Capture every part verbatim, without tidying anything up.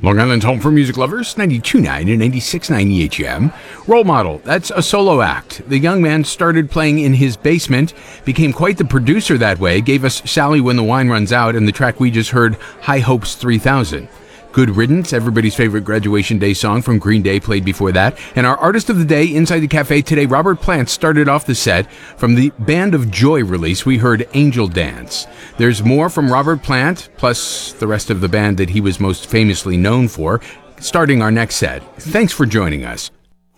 Long Island's home for music lovers, ninety-two point nine and ninety-six point nine E H M. Role Model, that's a solo act. The young man started playing in his basement, became quite the producer that way, gave us Sally When the Wine Runs Out, and the track we just heard, High Hopes three thousand. Good Riddance, everybody's favorite graduation day song from Green Day, played before that. And our artist of the day inside the cafe today, Robert Plant, started off the set. From the Band of Joy release, we heard Angel Dance. There's more from Robert Plant, plus the rest of the band that he was most famously known for, starting our next set. Thanks for joining us.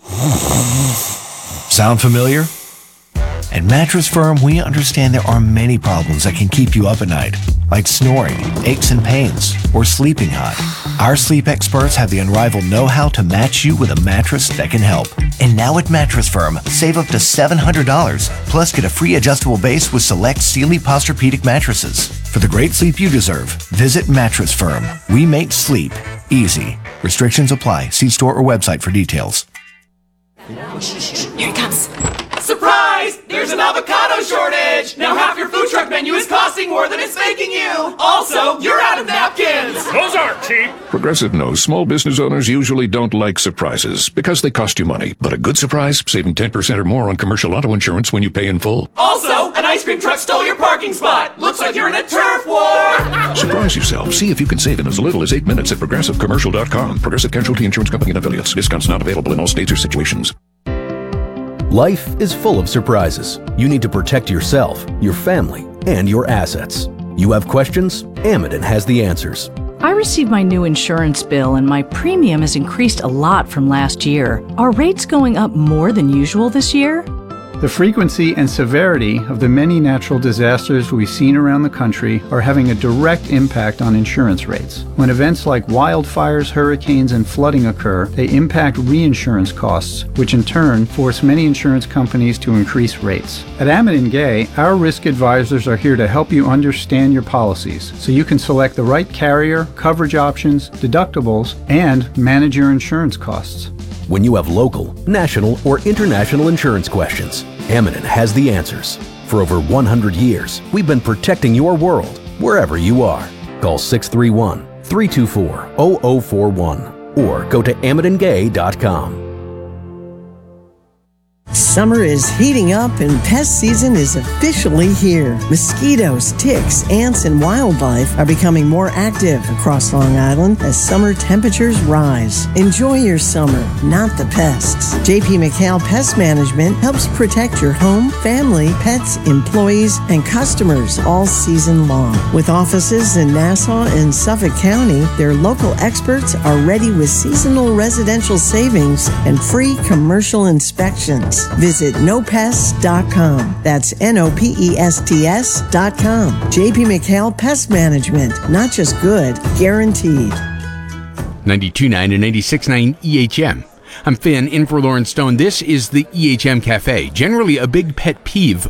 Sound familiar? At Mattress Firm, we understand there are many problems that can keep you up at night, like snoring, aches and pains, or sleeping hot. Our sleep experts have the unrivaled know-how to match you with a mattress that can help. And now at Mattress Firm, save up to seven hundred dollars, plus get a free adjustable base with select Sealy Posturepedic mattresses. For the great sleep you deserve, visit Mattress Firm. We make sleep easy. Restrictions apply. See store or website for details. Here it comes. Surprise! There's an avocado shortage! Now half your food truck menu is costing more than it's making you! Also, you're out of napkins! Those aren't cheap! Progressive knows small business owners usually don't like surprises because they cost you money. But a good surprise, saving ten percent or more on commercial auto insurance when you pay in full. Also, an ice cream truck stole your parking spot! Looks like you're in a turf war! Surprise yourself. See if you can save in as little as eight minutes at progressive commercial dot com. Progressive Casualty Insurance Company and affiliates. Discounts not available in all states or situations. Life is full of surprises. You need to protect yourself, your family, and your assets. You have questions? Amidon has the answers. I received my new insurance bill and my premium has increased a lot from last year. Are rates going up more than usual this year? The frequency and severity of the many natural disasters we've seen around the country are having a direct impact on insurance rates. When events like wildfires, hurricanes, and flooding occur, they impact reinsurance costs, which in turn force many insurance companies to increase rates. At Amidon Gay, our risk advisors are here to help you understand your policies so you can select the right carrier, coverage options, deductibles, and manage your insurance costs. When you have local, national, or international insurance questions, Amidon has the answers. For over one hundred years, we've been protecting your world, wherever you are. Call six three one, three two four, zero zero four one or go to amidon gay dot com. Summer is heating up and pest season is officially here. Mosquitoes, ticks, ants, and wildlife are becoming more active across Long Island as summer temperatures rise. Enjoy your summer, not the pests. J P McHale Pest Management helps protect your home, family, pets, employees, and customers all season long. With offices in Nassau and Suffolk County, their local experts are ready with seasonal residential savings and free commercial inspections. Visit no pests dot com. That's N O P E S T S dot com. J P McHale Pest Management. Not just good, guaranteed. ninety-two point nine and ninety-six point nine E H M. I'm Finn, in for Lauren Stone. This is the E H M Cafe. Generally a big pet peeve